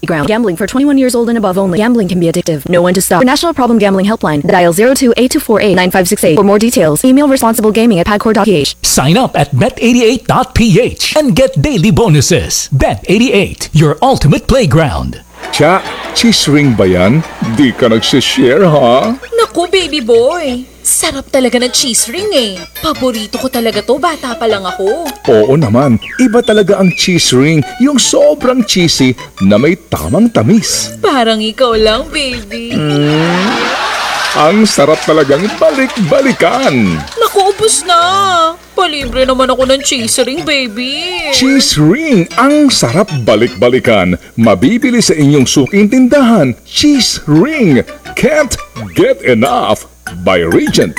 Ground. Gambling for 21 years old and above only. Gambling can be addictive. Know when to stop. For National Problem Gambling Helpline, dial 02-8248-9568. For more details, email responsiblegaming@pagcor.ph. Sign up at bet88.ph and get daily bonuses. Bet88, your ultimate playground. Cha, cheese ring ba yan? Di ka nagsishare ha? Naku, baby boy. Sarap talaga ng cheese ring eh. Paborito ko talaga to, bata pa lang ako. Oo naman, iba talaga ang cheese ring, yung sobrang cheesy na may tamang tamis. Parang ikaw lang, baby. Ang sarap talagang balik-balikan. Naku, ubos na. Palibre naman ako ng cheese ring, baby. Cheese ring, ang sarap balik-balikan. Mabibili sa inyong suking tindahan. Cheese ring, can't get enough. By Regent.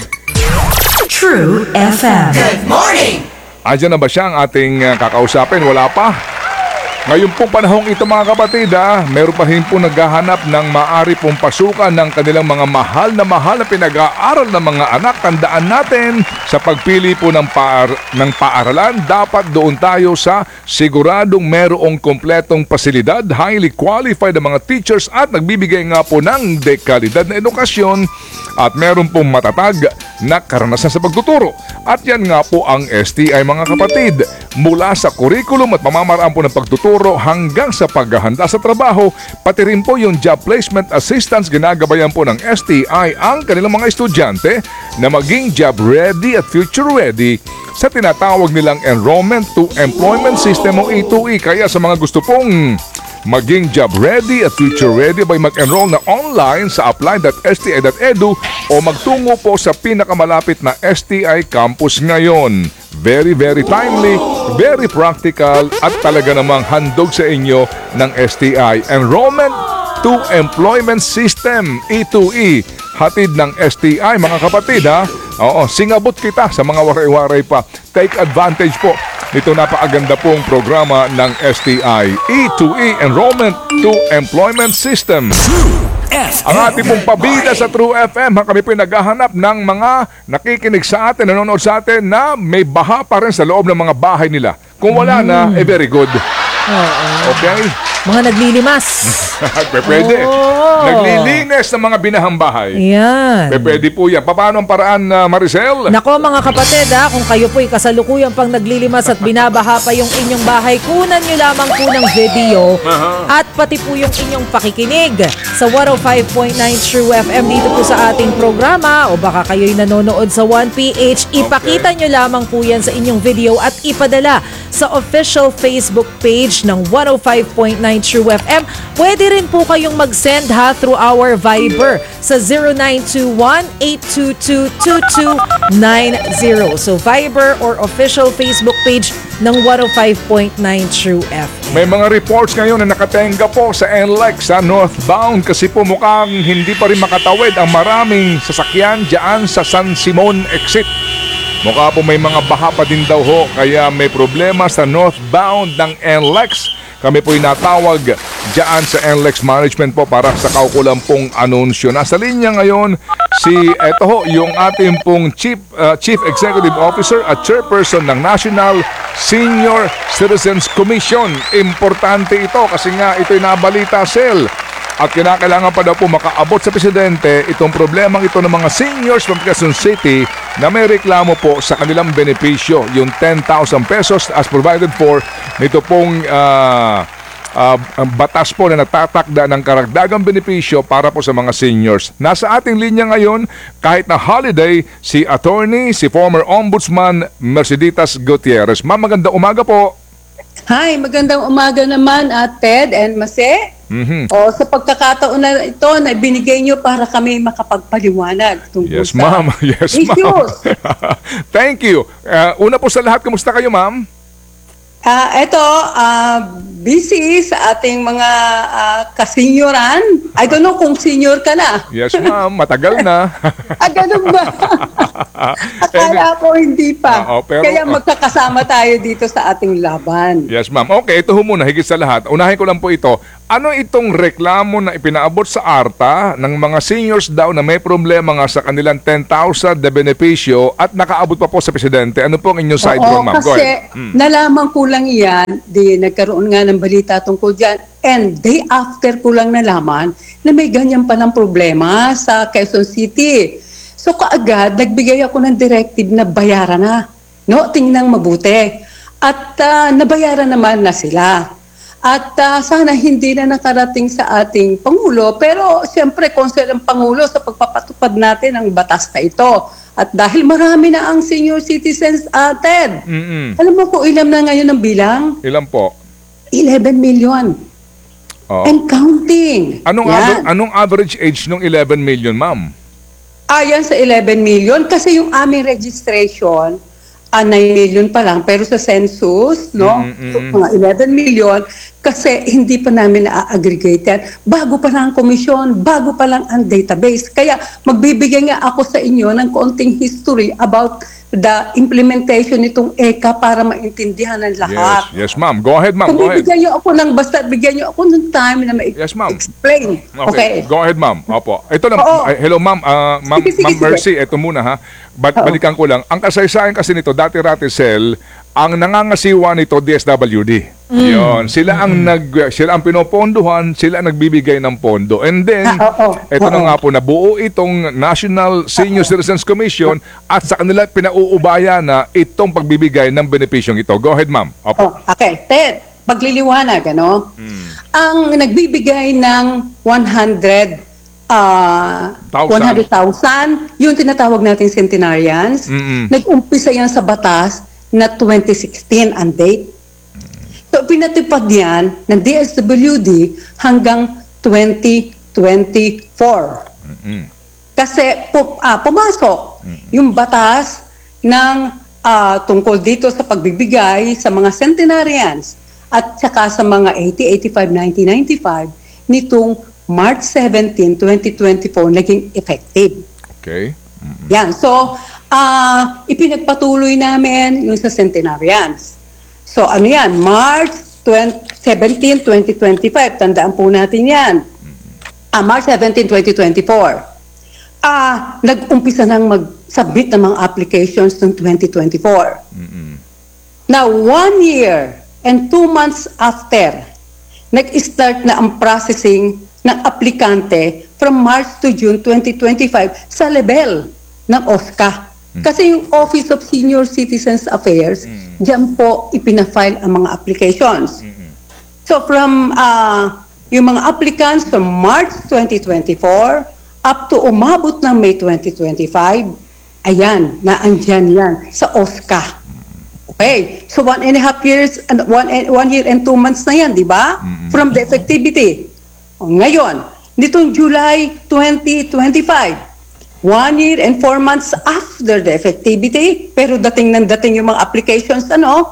True FM. Good morning! Andiyan na ba siya ang ating kakausapin? Wala pa? Ngayon pong panahong ito mga kapatid, meron pa rin po naghahanap ng maaari pong pasukan ng kanilang mga mahal na pinag-aaral ng mga anak. Tandaan natin, sa pagpili po ng paaralan, dapat doon tayo sa siguradong merong kompletong pasilidad, highly qualified na mga teachers at nagbibigay nga po ng dekalidad na edukasyon at meron pong matatag na karanasan sa pagtuturo. At yan nga po ang STI mga kapatid. Mula sa curriculum at pamamaraan po ng pagtuturo hanggang sa paghahanda sa trabaho, pati rin po yung job placement assistance, ginagabayan po ng STI ang kanilang mga estudyante na maging job ready at future ready sa tinatawag nilang Enrollment to Employment System o E2E. Kaya sa mga gusto pong maging job ready at future ready, by mag-enroll na online sa apply.sti.edu o magtungo po sa pinakamalapit na STI campus ngayon. Very, very timely, very practical at talaga namang handog sa inyo ng STI. Enrollment to Employment System, E2E. Hatid ng STI mga kapatid ha. Oo, singabot kita sa mga waray-waray pa. Take advantage po nito napakaganda pong programa ng STI. E2E, Enrollment to Employment System. Ang ating pong pabida sa True FM, kami po naghahanap ng mga nakikinig sa atin, nanonood sa atin na may baha pa rin sa loob ng mga bahay nila. Kung wala na, very good. Okay? Mga naglilimas. Pwede. Oh. Naglilinis ng mga binahang bahay. Yan. Pwede po yan. Paano ang paraan, Maricel? Nako mga kapatid, kung kayo po'y kasalukuyang pang naglilimas at binabaha pa yung inyong bahay, kunan nyo lamang po ng video at pati po yung inyong pakikinig sa 105.9 True FM dito po sa ating programa, o baka kayo'y nanonood sa 1PH, ipakita nyo lamang po yan sa inyong video at ipadala sa official Facebook page ng 105.9 True FM. Pwede rin po kayong mag-send through our Viber sa 0921-822-2290. So Viber or official Facebook page ng 105.9 True FM. May mga reports ngayon na nakatenga po sa NLEX sa northbound kasi po mukhang hindi pa rin makatawid ang maraming sasakyan dyan sa San Simon exit. Mukha po may mga baha pa din daw ho, kaya may problema sa northbound ng NLEX. Kami po'y natawag dyan sa NLEX Management po para sa kaukulang pong anunsyo. Nasa linya ngayon eto ho, yung ating pong Chief Executive Officer at Chairperson ng National Senior Citizens Commission. Importante ito kasi nga ito'y nabalita, Sel. At kinakailangan pa daw po makaabot sa Presidente itong problemang ito ng mga seniors from Quezon City na may reklamo po sa kanilang benepisyo, yung 10,000 pesos as provided for nito pong batas po na natatakda ng karagdagang benepisyo para po sa mga seniors. Nasa ating linya ngayon, kahit na holiday, si former Ombudsman Merceditas Gutierrez. Ma'am, magandang umaga po. Hi, magandang umaga naman Ted and Mase. Sa pagkakataon na ito na binigay nyo para kami makapagpaliwanag tungkol Yes, ma'am. Yes, ma'am. Thank you. Una po sa lahat, kamusta kayo, ma'am? Busy sa ating mga kasenyoran. I don't know kung senior ka na. Yes, ma'am. Matagal na. Ganun ba? Akala ko hindi pa. Pero, kaya magkakasama tayo dito sa ating laban. Yes, ma'am. Okay, ito ho muna, higit sa lahat. Unahin ko lang po ito. Ano itong reklamo na ipinaabot sa ARTA ng mga seniors daw na may problema nga sa kanilang 10,000 na benepisyo at nakaabot pa po sa Presidente? Ano po ang inyong side room, ma'am? Kasi nalaman ko lang yan, nagkaroon nga ng balita tungkol dyan. And day after ko lang nalaman na may ganyan palang problema sa Quezon City. So kaagad, nagbigay ako ng directive na bayaran na. No, tingnan mabuti. At nabayaran naman na sila. At sana hindi na nakarating sa ating Pangulo. Pero siyempre, concern ang Pangulo sa pagpapatupad natin ng batas na ito. At dahil marami na ang senior citizens, Ted, alam mo kung ilan na ngayon ang bilang? Ilan po? 11 million. Oo. And counting. Anong average age ng 11 million, ma'am? Ayan sa 11 million kasi yung aming registration 9 million pa lang pero sa census no mga 11 million kasi hindi pa namin na-aggregate yan. Bago pa lang ang komisyon, bago pa lang ang database. Kaya magbibigay nga ako sa inyo ng konting history about the implementation nitong ECA para maintindihan ng lahat. Yes, ma'am. Go ahead, ma'am. Kung Go ahead. bibigyan niyo ako ng bigyan niyo ako ng time na Yes, ma'am. explain. Okay. Go ahead, ma'am. Opo. Ito na. Oo. Hello, ma'am. Ma'am Sige. Mercy, ito muna ha. Balikan ko lang. Ang kasaysayan kasi nito, dati Raticel, ang nangangasiwa nito DSWD. Yun. Sila ang pinopondohan, sila ang nagbibigay ng pondo. And then, ito na nga po, nabuo itong National Senior Citizens Commission at sa kanila pinauubaya na itong pagbibigay ng benepisyong ito. Go ahead, ma'am. Opo. Okay, Ted, pagliliwanag, ano? Ang nagbibigay ng 100,000, yung tinatawag natin centenarians, nag-umpisa yan sa batas na 2016 ang date. So, pinatupad yan ng DSWD hanggang 2024. Kasi pumasok yung batas ng tungkol dito sa pagbibigay sa mga centenarians at saka sa mga 80, 85, 90, 95 nitong March 17, 2024 naging effective. Okay. Yan. So, ipinagpatuloy namin yung sa centenarians. So, ano yan? March 17, 2025. Tandaan po natin yan. March 17, 2024. Nag-umpisa nang mag-submit ng mga applications noong 2024. Now, 1 year and 2 months after, nag-start na ang processing ng aplikante from March to June 2025 sa level ng OSCA. Kasi yung Office of Senior Citizens Affairs, diyan po ipina-file ang mga applications. So from yung mga applicants from March 2024 up to umabot ng May 2025, ayan, naandyan yan sa OSCA. Okay, so 1.5 years and 1 year and 2 months na yan, di ba? From the effectivity. Ngayon, nitong July 2025, 1 year and 4 months after the effectivity, pero dating yung mga applications,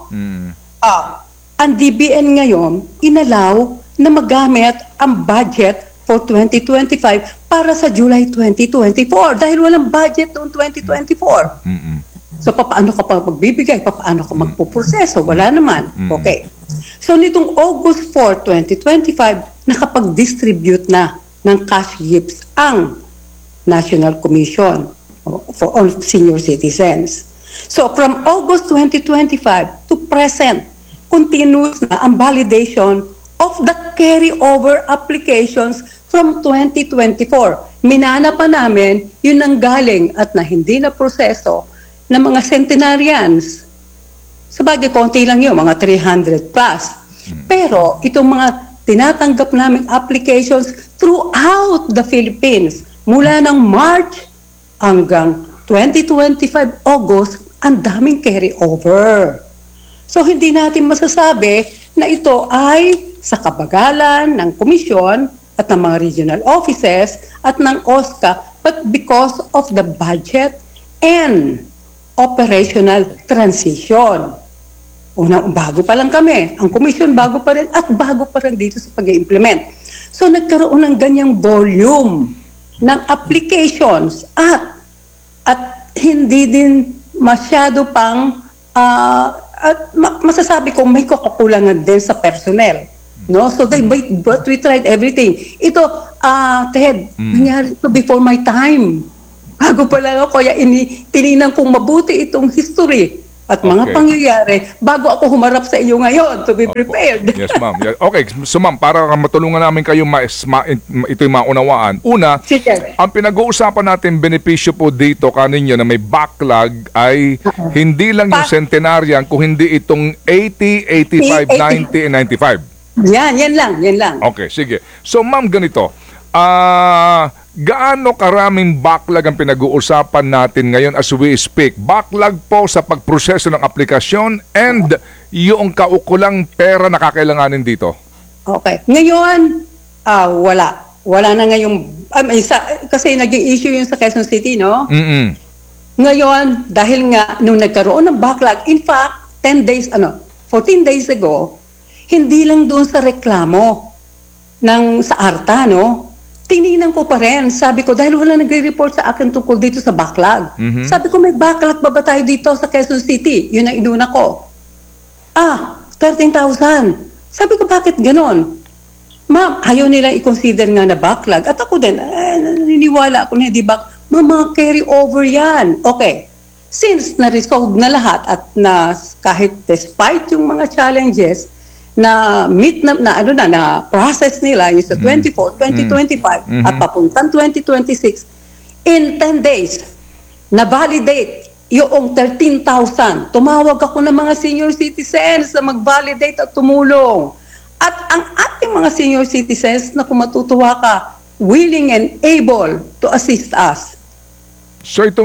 ang DBN ngayon, inalaw na magamit ang budget for 2025 para sa July 2024 dahil walang budget noong 2024. So, paano ka pa magbibigay? Paano ka magpuproseso? Wala naman. Okay. So, nitong August 4, 2025, nakapag-distribute na ng cash gifts ang National Commission for all senior citizens. So from August 2025 to present, continuous na ang validation of the carryover applications from 2024. Minana pa namin yun ang galing at na hindi na proseso ng mga centenarians. Sabagay, konti lang yun, mga 300 plus. Pero itong mga tinatanggap namin applications throughout the Philippines, mula ng March hanggang 2025 August, ang daming carry-over. So, hindi natin masasabi na ito ay sa kabagalan ng komisyon at ng mga regional offices at ng OSCA, but because of the budget and operational transition. Bago pa lang kami. Ang komisyon bago pa rin at bago pa rin dito sa pag-implement. So, nagkaroon ng ganyang volume ng applications at hindi din masyado pang masasabi ko may kakulangan din sa personnel, no? So but we tried everything. Ito Ted, nangyari ito before my time. Bago pa lang ako, kaya tininan kong mabuti itong history at mga Okay. pangyayari bago ako humarap sa iyo ngayon to be prepared. Yes, ma'am. Okay, so ma'am, para matulungan namin kayo ito'y maunawaan. Una, Sige. ang pinag-uusapan natin benepisyo po dito kaninyo na may backlog ay hindi lang yung centenarian, kung hindi itong 80, 85, 90, and 95. Yan lang. Okay, sige. So ma'am, ganito. Gaano karaming backlog ang pinag-uusapan natin ngayon as we speak? Backlog po sa pagproseso ng aplikasyon and yung kaukulang pera na kakailanganin dito. Okay. Ngayon, wala. Wala na ngayong, kasi naging issue yun sa Quezon City, no? Mm-mm. Ngayon, dahil nga, nung nagkaroon ng backlog, in fact, 14 days ago, hindi lang doon sa reklamo sa ARTA, no? Tinignan ko pa rin. Sabi ko, dahil wala nagre-report sa akin tungkol dito sa backlog. Sabi ko, may backlog ba tayo dito sa Quezon City? Yun ang inuna ko. 13,000. Sabi ko, bakit ganon? Ma'am, ayaw nila i-consider nga na backlog. At ako din, naniniwala ako na hindi mga carry over yan. Okay. Since na-resolve na lahat at na kahit despite yung mga challenges, na meet na process nila yung sa 2025 at papuntang 2026 in 10 days na validate yung 13,000. Tumawag ako ng mga senior citizens na mag-validate at tumulong. At ang ating mga senior citizens na kung matutuwa ka, willing and able to assist us. So itong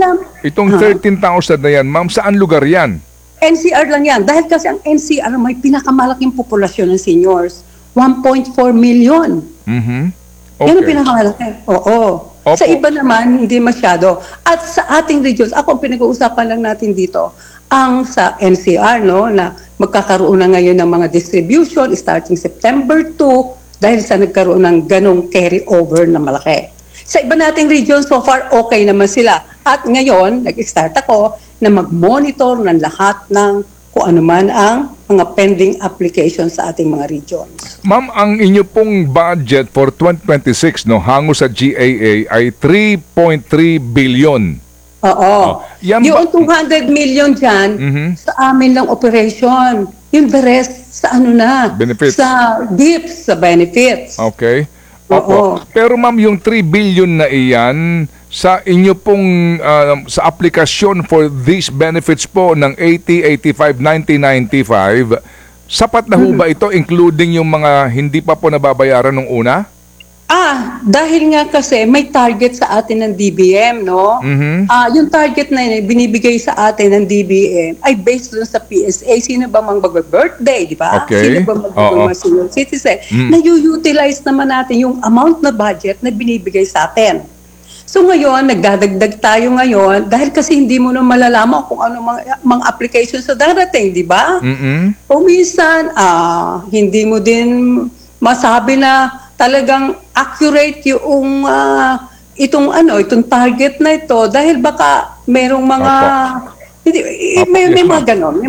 13,000 na yan, ma'am, saan lugar yan? NCR lang yan. Dahil kasi ang NCR may pinakamalaking populasyon ng seniors. 1.4 million. Okay. Yan ang pinakamalaki. Oo. Opo. Sa iba naman, hindi masyado. At sa ating regions, ako ang pinag-uusapan lang natin dito, ang sa NCR, no, na magkakaroon na ngayon ng mga distribution starting September 2 dahil sa nagkaroon ng ganong carry over na malaki. Sa iba nating region, so far, okay naman sila. At ngayon, nag-start ako na mag-monitor ng lahat ng kung ano man ang mga pending applications sa ating mga regions. Ma'am, ang inyo pong budget for 2026, no, hango sa GAA ay 3.3 billion. Oo. Yan Yung 200 million dyan, sa amin lang operation. Yung the rest, sa ano na? Benefits. Sa gifts, sa benefits. Okay. Oo. Opo. Pero ma'am, yung 3 billion na iyan, sa inyo pong sa aplikasyon for these benefits po ng 80, 85, 90, 95, sapat na ho ba ito including yung mga hindi pa po nababayaran nung una? Dahil nga kasi may target sa atin ng DBM, no? Yung target na yun, binibigay sa atin ng DBM ay based dun sa PSA. Sino ba mang mag-birthday, di ba? Okay. Sino ba mag senior citizen? Na-utilize naman natin yung amount na budget na binibigay sa atin. So ngayon, nagdadagdag tayo ngayon dahil kasi hindi mo na malalaman kung ano mga applications sa darating, di ba? O minsan, hindi mo din masabi na talagang accurate yung itong target na ito dahil baka merong mga may mga ganon,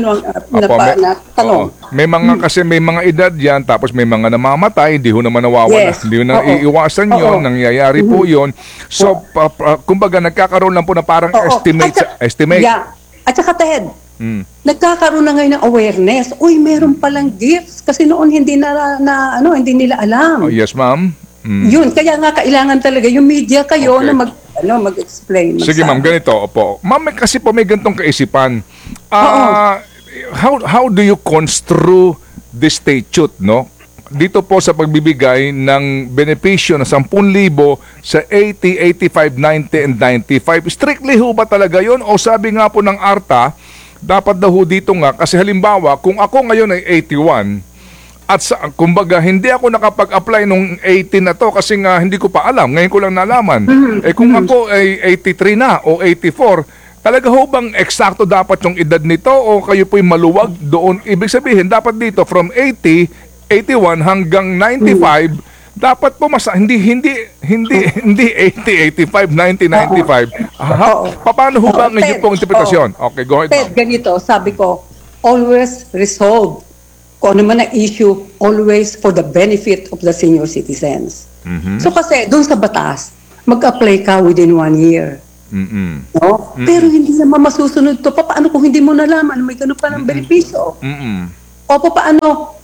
na tanong. May mga kasi may mga edad yan tapos may mga namamatay, hindi ho naman nawawala, Yes. hindi ho na Oo. iiwasan yon, Oo. nangyayari po yon. So kumbaga nagkakaroon lang po na parang estimate. Yeah. At saka Ted, nagkakaroon na ngayon ng awareness. Uy, meron palang gifts kasi noon hindi hindi nila alam. Oh, yes, ma'am. Yun, kaya nga kailangan talaga yung media kayo Okay. na mag-explain. Sige ma'am, ganito, opo. Ma'am, kasi po may ganitong kaisipan. How do you construe this statute, no? Dito po sa pagbibigay ng benepisyo na 10,000 sa 80, 85, 90, and 95. Strictly ho ba talaga yon? O sabi nga po ng ARTA, dapat daw ho dito nga, kasi halimbawa, kung ako ngayon ay 81, at kumbaga, hindi ako nakapag-apply nung 18 na to kasi nga hindi ko pa alam. Ngayon ko lang nalaman. Kung ako ay 83 na o 84, talaga ho bang eksakto dapat yung edad nito o kayo po'y maluwag doon? Ibig sabihin, dapat dito from 80, 81 hanggang 95, dapat po hindi 80, 85, 90, 95. Paano ho ba ang inyong pong interpretasyon? Okay, go ahead. Ted, ganito, sabi ko, always resolve. Kung ano man ang issue, always for the benefit of the senior citizens. So kasi, doon sa batas, mag-apply ka within 1 year. No? Pero hindi naman masusunod to. Paano kung hindi mo nalaman may ganun pa ng benepisyo? O paano?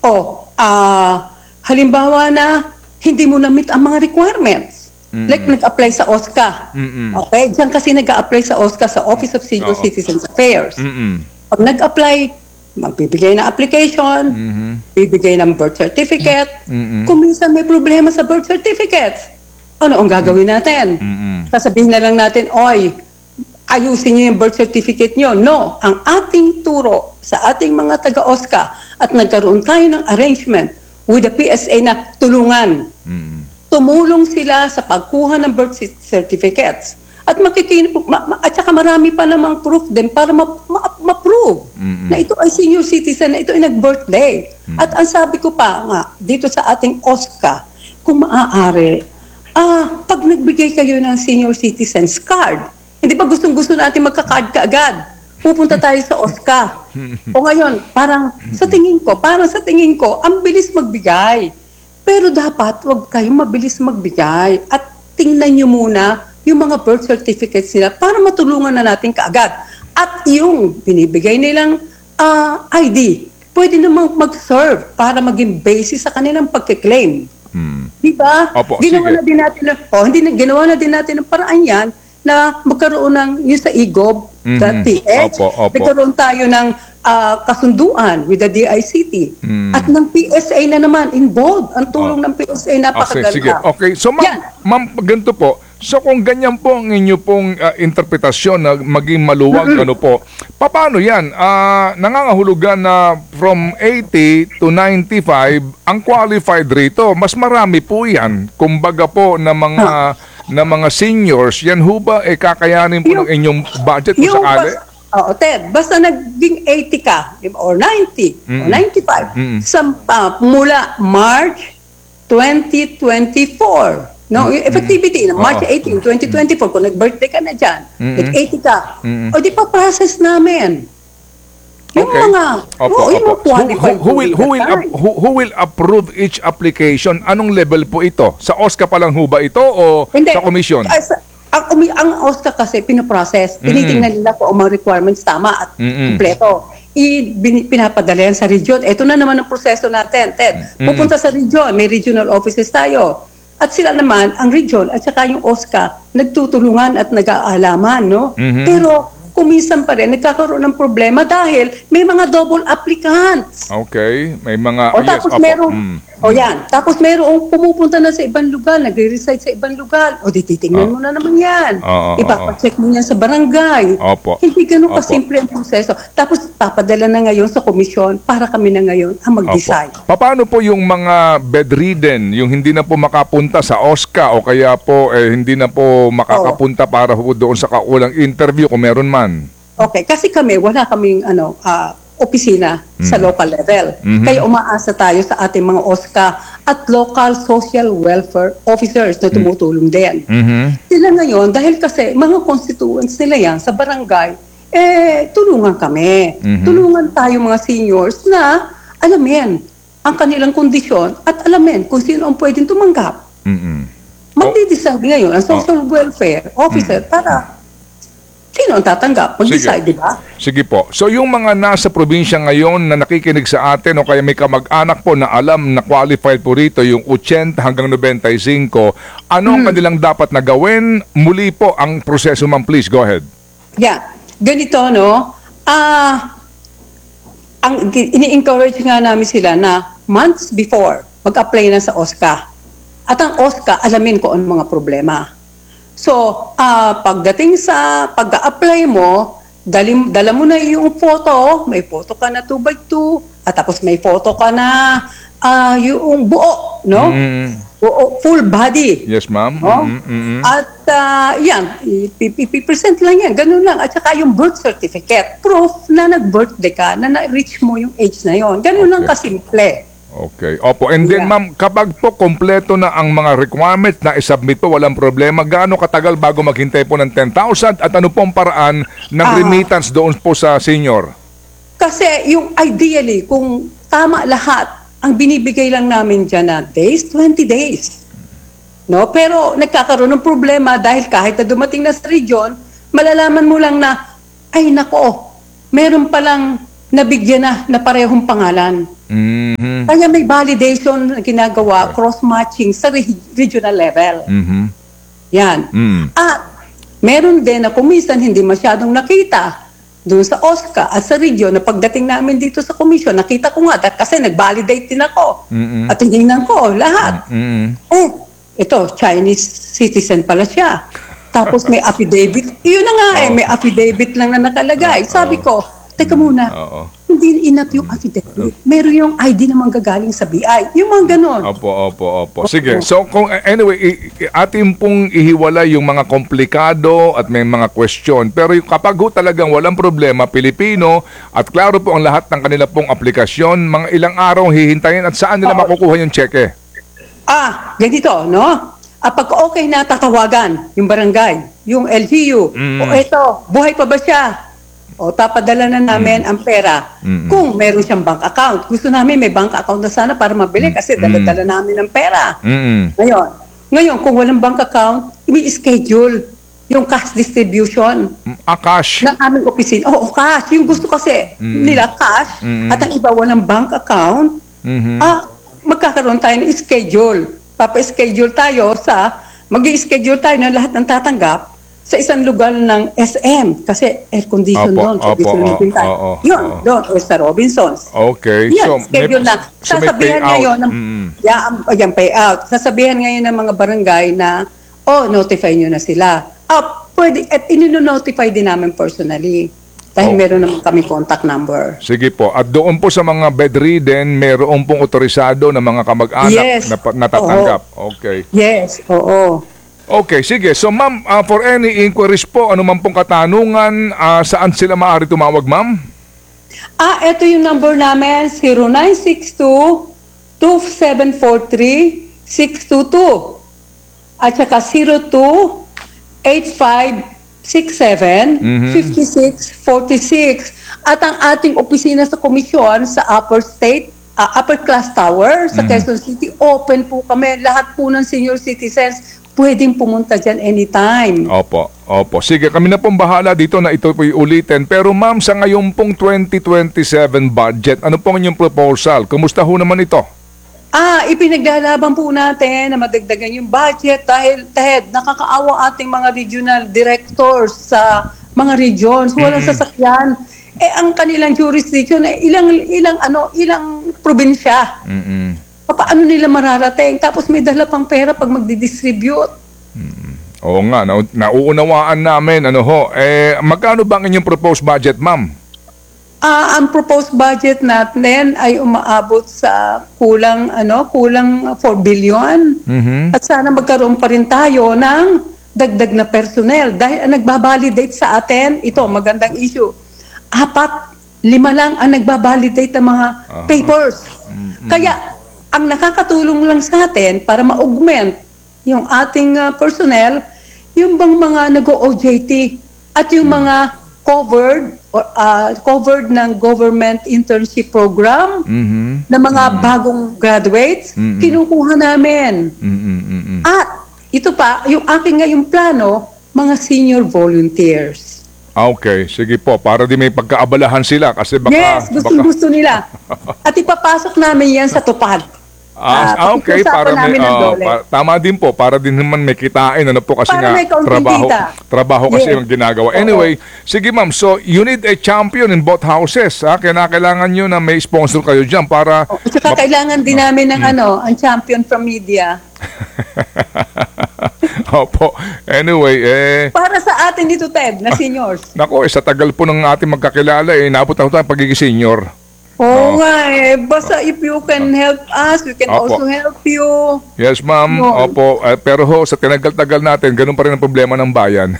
Halimbawa na hindi mo na-meet ang mga requirements. Like nag-apply sa OSCA. Okay? Diyan kasi nag-apply sa OSCA sa Office of Senior Citizens Affairs. Pag nag-apply, magbibigay ng application, bibigay ng birth certificate. Kung minsan may problema sa birth certificate, ano ang gagawin natin? Sasabihin na lang natin, oy, ayusin niyo yung birth certificate niyo. No, ang ating turo sa ating mga taga-OSCA at nagkaroon tayo ng arrangement with the PSA na tulungan. Tumulong sila sa pagkuha ng birth certificates. At at saka marami pa namang proof din para ma-prove na ito ay senior citizen, na ito ay nag-birthday. At ang sabi ko pa nga, dito sa ating OSCA, kung maaari, pag nagbigay kayo ng senior citizens card, hindi ba gustong-gusto natin magka-card kaagad? Pupunta tayo sa OSCA. O ngayon, parang sa tingin ko, ang bilis magbigay. Pero dapat, wag kayong mabilis magbigay. At tingnan nyo muna yung mga birth certificates nila para matulungan na natin kaagad. At yung binibigay nilang ID, pwede namang mag-serve para maging basis sa kanilang pagkiklaim. Diba? Opo, ginawa sige. na din natin ginawa na din natin ng paraan yan na magkaroon ng yung sa egov.ph. Opo. Nagkaroon tayo ng kasunduan with the DICT. At ng PSA na naman involved. Ang tulong ng PSA napakaganda. Sige. Okay. So ma'am, ganito po. So kung ganyan po ang inyo pong interpretasyon na maging maluwag, ano po, paano yan? Nangangahulugan na from 80 to 95, ang qualified rito, mas marami po yan. Kumbaga po na mga seniors, yan ho ba kakayanin po ng inyong budget kung sakali? Oo, Ted, basta naging 80 ka, or 90, or 95, mula March 2024, no? Yung effectivity, March 18, 2024, kung nag-birthday ka na dyan, nag-80 ka, o di pa process namin. Yung mga, yung mga qualified. Who will approve each application? Anong level po ito? Sa OSCA pa lang ho ba ito o Hindi. sa komisyon? Ang OSCA kasi pinoprocess, tinitingnan nila kung ang mga requirements tama at kumpleto. Pinapadala yan sa region. Ito na naman ang proseso natin, Ted. Pupunta sa region, may regional offices tayo. At sila naman, ang region at saka yung OSCA, nagtutulungan at nag-aalaman, no? Pero kuminsan pa rin, nagkakaroon ng problema dahil may mga double applicants. Okay, may mga Tapos tapos merong pumupunta na sa ibang lugar, nagre-reside sa ibang lugar. Di titingnan mo na naman yan. Ipapacheck mo yan sa barangay. Hindi ganun kasimple ang proseso. Tapos papadala na ngayon sa komisyon para kami na ngayon ang mag-decide. Paano po yung mga bedridden, yung hindi na po makapunta sa OSCA o kaya po hindi na po makakapunta para po doon sa kaulang interview kung meron man? Okay, kasi wala kaming opisina sa local level. Kaya umaasa tayo sa ating mga OSCA at local social welfare officers na tumutulong din. Sila ngayon, dahil kasi mga constituents nila yan sa barangay, tulungan kami. Tulungan tayo mga seniors na alamin ang kanilang kondisyon at alamin kung sino ang pwedeng tumanggap. Magdi-decide ngayon ang social welfare officer para sino ang tatanggap? Mag-decide, di ba? Sige po. So yung mga nasa probinsya ngayon na nakikinig sa atin o kaya may kamag-anak po na alam na qualified po rito yung 80 hanggang 95, ano ang kanilang dapat na gawin? Muli po ang proseso, ma'am. Please, go ahead. Yeah. Ganito, no? Ini-encourage nga namin sila na months before, mag-apply na sa OSCA. At ang OSCA, alamin ko ang mga problema. So, pagdating sa pag-a-apply mo, dala mo na yung photo, may photo ka na 2x2, at tapos may photo ka na yung buo, no? Buo, full body. Yes, ma'am. No? At yan, ipipresent lang yan, ganun lang. At saka yung birth certificate, proof na nag-birthday ka, na na-reach mo yung age na yon. Ganun lang kasimple. Okay. Opo. And then, ma'am, kapag po kompleto na ang mga requirements na isubmit po, walang problema, gaano katagal bago maghintay po ng 10,000 at ano pong paraan ng remittance doon po sa senior? Kasi yung ideally, kung tama lahat, ang binibigay lang namin dyan na days, 20 days. No? Pero nagkakaroon ng problema dahil kahit na dumating na sa region, malalaman mo lang na, ay nako, meron palang nabigyan na parehong pangalan. Mhm. Kaya may validation na ginagawa, cross-matching sa regional level. Mhm. Yan. At meron din na kumisan hindi masyadong nakita doon sa OSCA at sa region na pagdating namin dito sa komisyon, nakita ko nga kasi nag-validate din ako. At tinignan ko lahat. Ito, Chinese citizen pala siya. Tapos may affidavit. Yun na nga may affidavit lang na nakalagay. Sabi ko, teka muna, hindi enough yung affidavit. Meron yung ID na manggagaling sa BI. Yung mga ganon. Opo. Sige. So, anyway, atin pong ihiwala yung mga komplikado at may mga question. Pero kapag talagang walang problema, Pilipino, at klaro po ang lahat ng kanila pong aplikasyon, mga ilang araw hihintayin at saan nila makukuha yung cheque? Ganito, no? Pag okay na, tatawagan yung barangay, yung LGU. O eto, buhay pa ba siya? O tapadala na namin ang pera. Kung meron siyang bank account. Gusto namin may bank account na sana para mabili kasi dala-dala namin ang pera. Ngayon, kung walang bank account, i-schedule yung cash distribution Cash. ng aming opisina. Oo, cash. Yung gusto kasi nila cash at ang iba walang bank account, magkakaroon tayo ng schedule. Papa-schedule tayo mag-i-schedule tayo ng lahat ng tatanggap sa isang lugar ng SM kasi air condition doon sa yun, doon o sa Robinsons. Okay. Yan, schedule na. Sasabihan ngayon ng yung payout. Sasabihan ngayon ng mga barangay na notify nyo na sila. Pwede, at ino-notify din namin personally. Dahil meron naman kami contact number. Sige po. At doon po sa mga bedridden, meron pong otorisado ng mga kamag-anak na natatanggap. Okay. Yes, oo. Okay, sige. So ma'am, for any inquiries po, ano man pong katanungan, saan sila maaari tumawag, ma'am? Ito yung number namin, 0962-2743-622. At saka 02-8567-5646. At ang ating opisina sa komisyon sa Upper Class Tower sa Quezon City, open po kami. Lahat po ng senior citizens pwedeng pumunta dyan anytime. Opo. Sige, kami na pong bahala dito na ito po ulitin. Pero ma'am, sa ngayon pong 2027 budget, ano pong inyong proposal? Kumusta ho naman ito? Ipinaglalaban po natin na madagdagan yung budget dahil nakakaawa ating mga regional directors sa mga regions. Walang sasakyan. Ang kanilang jurisdiction ilang probinsya. Paano nila mararating? Tapos may dala pang pera pag magdi-distribute. Oo nga, nauunawaan namin. Magkano ba ang inyong proposed budget, ma'am? Ang proposed budget natin ay umaabot sa kulang 4 billion. At sana magkaroon pa rin tayo ng dagdag na personnel. Dahil ang nagbabalidate sa atin, ito, magandang issue. 4, 5 lang ang nagbabalidate ng mga papers. Kaya, ang nakakatulong lang sa atin para ma-augment yung ating personnel, yung bang mga nag-OJT at yung mga covered ng government internship program na mga bagong graduates, kinukuha namin. At ito pa, yung aking ngayong plano, mga senior volunteers. Okay, sige po. Para di may pagkaabalahan sila kasi baka... Yes, gusto nila. At ipapasok namin yan sa tupad. Okay, para may, tama din po, para din naman may kitain, po kasi para nga trabaho kasi yung ginagawa. Anyway, sige ma'am, so you need a champion in both houses, kailangan nyo na may sponsor kayo dyan para... Saka kailangan din namin ng ang champion from media. Opo, anyway, para sa atin dito, Ted, na seniors. Nako, sa tagal po ng ating magkakilala, naabot na tayo pagiging senior. Oo nga basta if you can help us, we can also help you. Yes, ma'am. Opo. Pero sa tinagal-tagal natin, ganun pa rin ang problema ng bayan.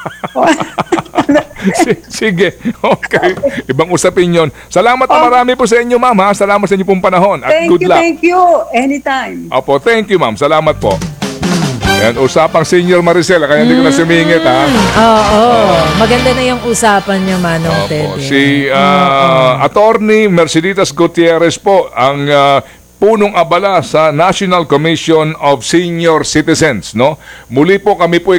Sige. Okay. Ibang usapin yun. Salamat na marami po sa inyo, ma'am. Salamat sa inyo pong panahon. At good luck. Thank you. Anytime. Opo, thank you, ma'am. Salamat po. Yan, usapang senior Maricel, kaya hindi ko na sumingit, Maganda na yung usapan niyo, Manong Teddy. Si Attorney Merceditas Gutierrez po, ang punong abala sa National Commission of Senior Citizens, no? Muli po kami po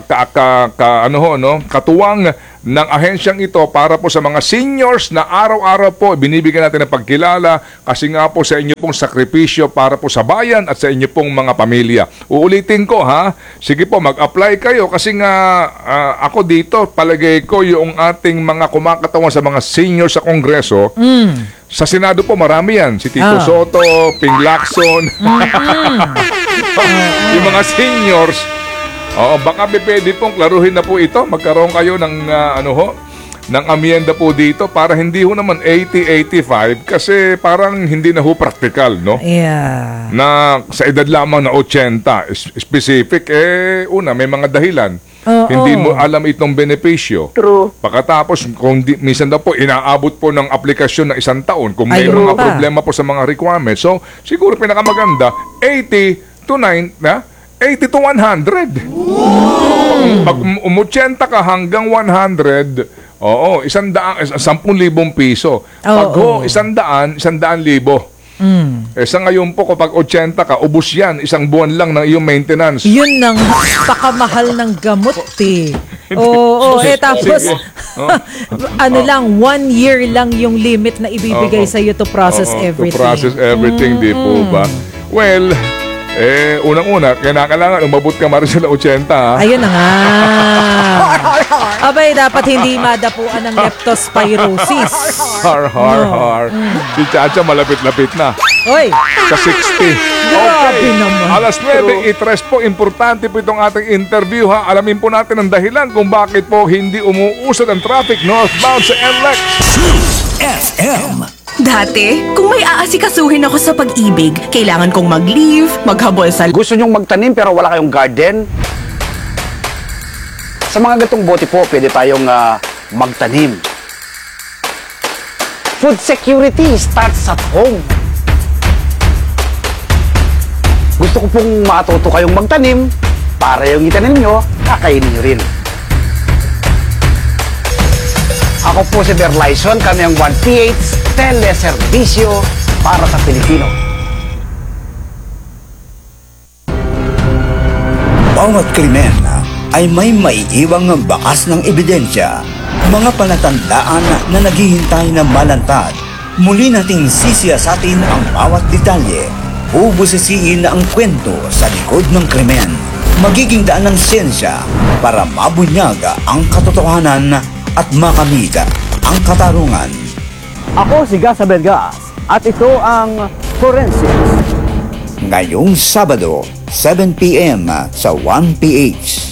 katuwang ng ahensyang ito para po sa mga seniors na araw-araw po binibigyan natin ng pagkilala kasi nga po sa inyo pong sakripisyo para po sa bayan at sa inyo pong mga pamilya. Uulitin ko ha, sige po mag-apply kayo kasi nga ako dito palagay ko yung ating mga kumakatawan sa mga seniors sa Kongreso. Sa Senado po marami yan, si Tito Soto, Ping Lacson, yung mga seniors. Oo, baka pwede pong klaruhin na po ito. Magkaroon kayo ng ng amyenda po dito para hindi ho naman 80-85 kasi parang hindi na ho practical, no? Yeah. Na sa edad lamang na 80, specific, una, may mga dahilan. Hindi mo alam itong benepisyo. True. Pagkatapos, minsan daw po, inaabot po ng aplikasyon ng 1 taon kung may Ay, mga pa. problema po sa mga requirements. So, siguro pinakamaganda, 80 to 100. Pag 80 ka hanggang 100, 10,000 piso. Pag 100,000 sa ngayon po, kapag 80 ka, ubos yan, 1 buwan lang ng iyong maintenance. Yun nang pakamahal ng gamot eh. Oo, tapos Sige. lang, 1 year lang yung limit na ibibigay sa iyo to process everything. To process everything, di po ba? Well, unang-una, kailangan umabot ka marin sila 80, ha? Ayun na nga. Abay, dapat hindi madapuan ng leptospirosis. Har. Si Chacha malapit-lapit na. Oy, Sa 60. Grabe naman. Alas 9:03 po, importante po itong ating interview, ha? Alamin po natin ang dahilan kung bakit po hindi umuusad ang traffic northbound sa NLEX. FM. Dati, kung may aasikasuhin ako sa pag-ibig, kailangan kong mag-leave, maghabol sa Gusto nyong magtanim pero wala kayong garden? Sa mga gatong bote po, pwede tayong magtanim. Food security starts at home. Gusto ko pong matuto kayong magtanim para yung itanim nyo, kakainin nyo rin. Ako po si Berlyson, kami ang 1PH Teleservisyo para sa Pilipino. Bawat krimen ay may maiiwang bakas ng ebidensya, mga palatandaan na naghihintay na malantad. Muli nating sisiyasatin ang bawat detalye, bubusisiin ang kwento sa likod ng krimen. Magiging daan ng siyensya para mabunyag ang katotohanan at makamit ang katarungan. Ako si Gas Abergas at ito ang Forensics. Ngayong Sabado, 7 p.m. sa 1PH.